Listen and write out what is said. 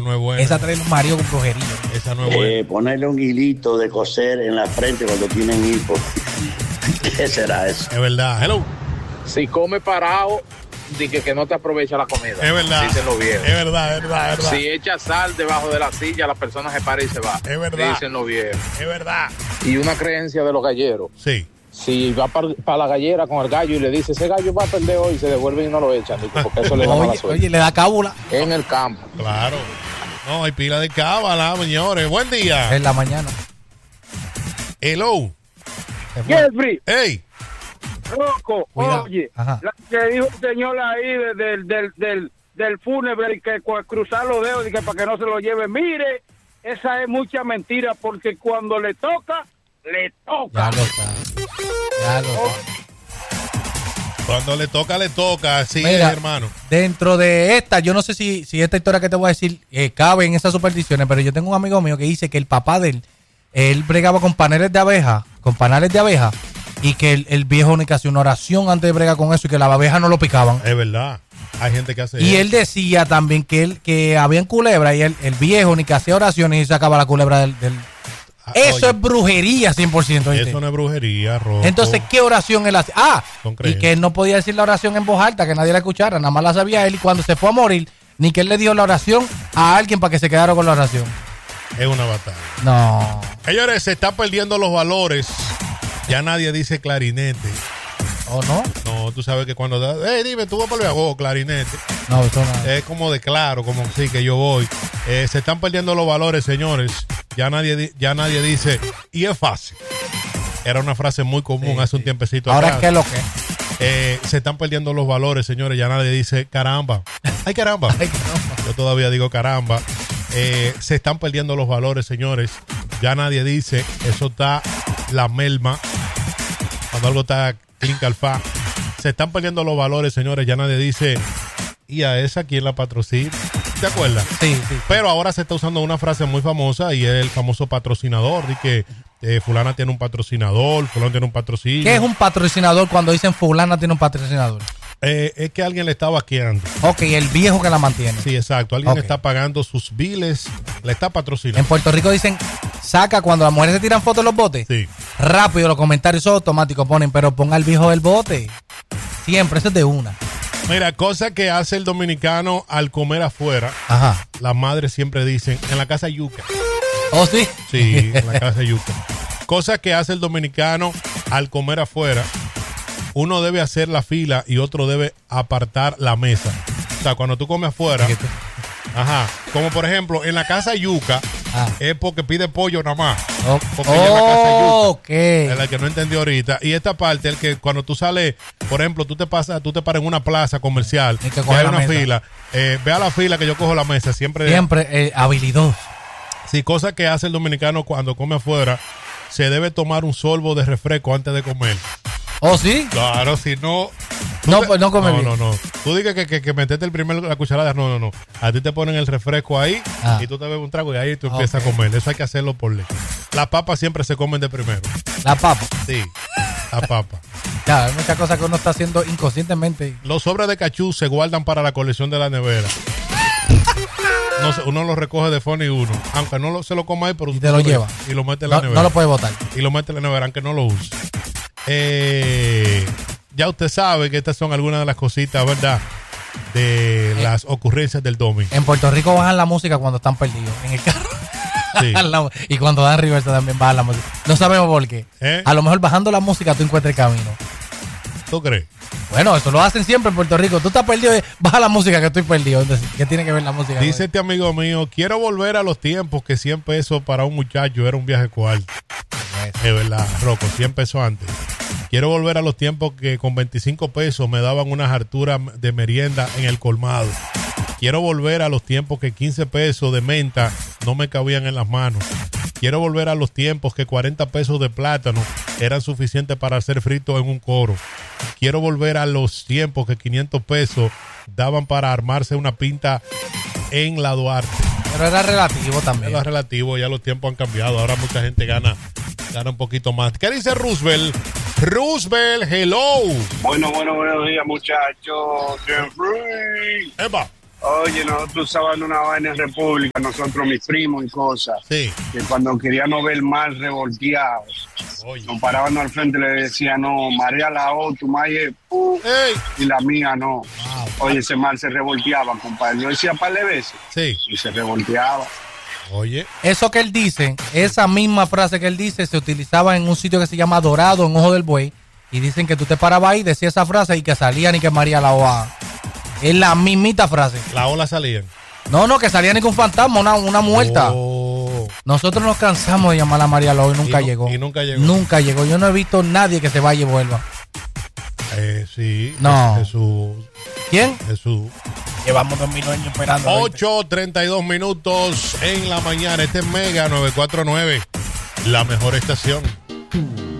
no es buena. Esa trae los maridos con brujería. Esa no es buena. Ponerle un hilito de coser en la frente cuando tienen hipo. ¿Qué será eso? Es verdad. Hello. Si come parado, dice que no te aprovecha la comida. Es verdad. Dicen los viejos. Es verdad, es verdad, es verdad. Si echa sal debajo de la silla, la persona se para y se va. Es verdad. Dicen los viejos. Es verdad. Y una creencia de los galleros. Sí. Si va para la gallera con el gallo y le dice, ese gallo va a perder hoy, se devuelven y no lo echan, porque eso le da mala suerte. Oye, le da cábula. En el campo. Claro. No, hay pila de cábala, señores. Buen día. En la mañana. Hello. Jeffrey, Hey. Rocco, Cuidado. oye, Ajá. la que dijo el señor ahí del fúnebre, que cruzar los dedos y que para que no se lo lleve, mire, esa es mucha mentira, porque cuando le toca, le toca. Ya lo está. Ya lo está. Cuando le toca. Sí, Mira, hermano. Dentro de esta, yo no sé si esta historia que te voy a decir cabe en esas supersticiones, pero yo tengo un amigo mío que dice que el papá de él bregaba con panales de abeja, y que el viejo ni que hacía una oración antes de bregar con eso y que las abejas no lo picaban. Es verdad. Hay gente que hace Y eso. él decía también que habían culebras y el viejo ni que hacía oraciones y sacaba la culebra del eso Oye, es brujería 100%. ¿viste? eso no es brujería, Rocco. Entonces, ¿qué oración él hacía? Son Y creencias. que él no podía decir la oración en voz alta, que nadie la escuchara, nada más la sabía él. Y cuando se fue a morir, ni que él le dio la oración a alguien para que se quedara con la oración. Es una batalla. No. Señores, se están perdiendo los valores. Ya nadie dice clarinete. ¿O no? No, tú sabes que cuando dime, tú vas para el clarinete. No, eso no. Es como declaro, como sí que yo voy. Se están perdiendo los valores, señores. Ya nadie dice, y es fácil. Era una frase muy común hace un tiempecito Ahora, atrás. ¿qué es lo que? Se están perdiendo los valores, señores. Ya nadie dice caramba. Ay, caramba. Ay, caramba. Yo todavía digo caramba. Se están perdiendo los valores, señores. Ya nadie dice, eso está la melma. Cuando algo está clink alfa. Se están perdiendo los valores, señores. Ya nadie dice, ¿y a esa quién la patrocina? ¿Te acuerdas? Sí. Pero ahora se está usando una frase muy famosa y es el famoso patrocinador. De que fulana tiene un patrocinador, fulano tiene un patrocinio. ¿Qué es un patrocinador cuando dicen fulana tiene un patrocinador? Es que alguien le está vaqueando. Ok, el viejo que la mantiene. Sí, exacto. Alguien Ok. está pagando sus biles, le está patrocinando. En Puerto Rico dicen, saca cuando las mujeres se tiran fotos en los botes. Sí. Rápido, los comentarios son automáticos ponen, pero ponga al viejo del bote. Siempre, eso es de una. Mira, cosa que hace el dominicano al comer afuera, Ajá. las madres siempre dicen, en la casa hay yuca. ¿Oh, sí? Sí, en la casa hay yuca. Cosa que hace el dominicano al comer afuera, uno debe hacer la fila y otro debe apartar la mesa. O sea, cuando tú comes afuera, ajá, como por ejemplo, en la casa yuca, es porque pide pollo nada más. Porque en la casa yuca. Ok. Es la que no entendió ahorita. Y esta parte, el que cuando tú sales, por ejemplo, tú te paras en una plaza comercial, Y que y coge hay la una mesa. fila, ve a la fila que yo cojo la mesa, siempre. Siempre habilidoso. Sí, cosa que hace el dominicano cuando come afuera, se debe tomar un sorbo de refresco antes de comer. ¿Oh, sí? Claro, si no... Pues no come bien. No. Tú digas que metete la cucharada. No. A ti te ponen el refresco ahí y tú te bebes un trago y ahí tú empiezas a comer. Eso hay que hacerlo por ley. Las papas siempre se comen de primero. La papa. Sí, la papa. Ya, hay muchas cosas que uno está haciendo inconscientemente. Los sobres de cachú se guardan para la colección de la nevera. Uno los recoge de phone y uno. Aunque no se lo coma ahí, pero Y te lo lleva. Y lo mete en la nevera. No lo puede botar. Y lo mete en la nevera, aunque no lo use. Ya usted sabe que estas son algunas de las cositas, ¿verdad? De las ocurrencias del domingo. En Puerto Rico bajan la música cuando están perdidos en el carro. Sí. Y cuando dan reversa también bajan la música. No sabemos por qué. A lo mejor bajando la música tú encuentras el camino. ¿Tú crees? Bueno, eso lo hacen siempre en Puerto Rico. Tú estás perdido, baja la música que estoy perdido. Entonces, ¿qué tiene que ver la música? Dice este amigo mío, quiero volver a los tiempos que 100 pesos para un muchacho era un viaje cuarto. Es verdad, Rocco, 100 pesos antes. Quiero volver a los tiempos que con 25 pesos me daban unas harturas de merienda en el colmado. Quiero volver a los tiempos que 15 pesos de menta no me cabían en las manos. Quiero volver a los tiempos que 40 pesos de plátano eran suficientes para hacer frito en un coro. Quiero volver a los tiempos que 500 pesos daban para armarse una pinta en la Duarte. Pero era relativo también. Era relativo, ya los tiempos han cambiado. Ahora mucha gente gana un poquito más. ¿Qué dice Roosevelt? Roosevelt, hello. Buenos días, muchachos. Jeffrey. Eva. Oye, nosotros usábamos una vaina en República, nosotros, mis primos y cosas. Sí. Que cuando queríamos ver mal revolteados, nos paraban al frente y le decían, no, María la O, tu madre, y la mía no. Wow. Oye, ese mal se revolteaba, compadre. Yo decía par de veces. Sí. Y se revolteaba. Oye. Eso que él dice, esa misma frase que él dice, se utilizaba en un sitio que se llama Dorado, en Ojo del Buey. Y dicen que tú te parabas ahí, decías esa frase y que salían y que María la O. Es la mismita frase. La ola salían. No, que salían y con un fantasma, una muerta. Oh. Nosotros nos cansamos de llamar a María la O y nunca llegó. Y nunca llegó. Nunca llegó. Yo no he visto nadie que se vaya y vuelva. Sí. No. Jesús. ¿Quién? Jesús. Llevamos 2000 años esperando. 8:32 minutos en la mañana. Este es Mega 949. La mejor estación.